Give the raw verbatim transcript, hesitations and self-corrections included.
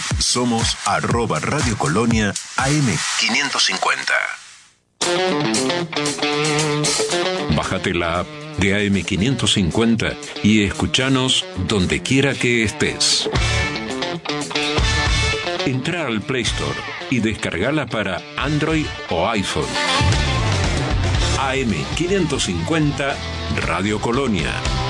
somos arroba Radio Colonia A M quinientos cincuenta. Bájate la app de A M quinientos cincuenta y escuchanos donde quiera que estés. Entra al Play Store y descargala para Android o iPhone. A M quinientos cincuenta Radio Colonia.